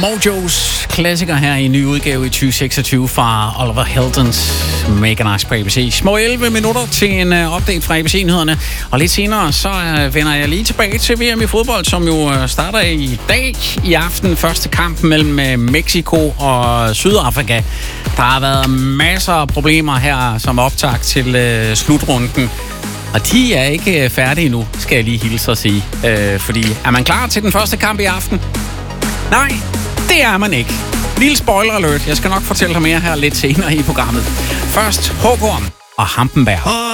Mojos klassiker her i en ny udgave i 2026 fra Oliver Heldens Make a Nice på ABC. Små 11 minutter til en update fra ABC-nyhederne. Og lidt senere, så vender jeg lige tilbage til VM i fodbold, som jo starter i dag i aften. Første kamp mellem Mexico og Sydafrika. Der har været masser af problemer her som optakt til slutrunden. Og de er ikke færdige nu, skal jeg lige hilse at sige. Fordi er man klar til den første kamp i aften? Nej, det er man ikke. Lille spoiler alert. Jeg skal nok fortælle dig mere her lidt senere i programmet. Først Håkon og Hampenberg.